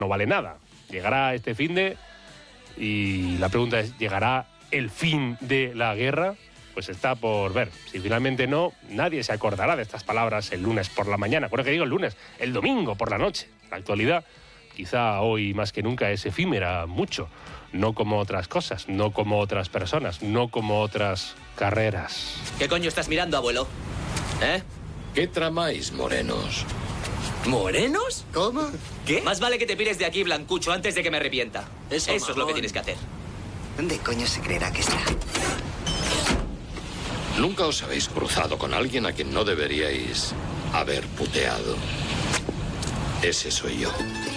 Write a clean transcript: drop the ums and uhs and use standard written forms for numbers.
no vale nada. Llegará este finde y la pregunta es, ¿llegará el fin de la guerra? Pues está por ver. Si finalmente no, nadie se acordará de estas palabras el lunes por la mañana. Por eso que digo el lunes, el domingo por la noche. La actualidad, quizá hoy más que nunca, es efímera mucho. No como otras cosas, no como otras personas, no como otras carreras. ¿Qué coño estás mirando, abuelo? ¿Eh? ¿Qué tramáis, morenos? ¿Morenos? ¿Cómo? ¿Qué? Más vale que te pires de aquí, Blancucho, antes de que me arrepienta. Eso Es lo que tienes que hacer. ¿Dónde coño se creerá que está? Nunca os habéis cruzado con alguien a quien no deberíais haber puteado. Ese soy yo.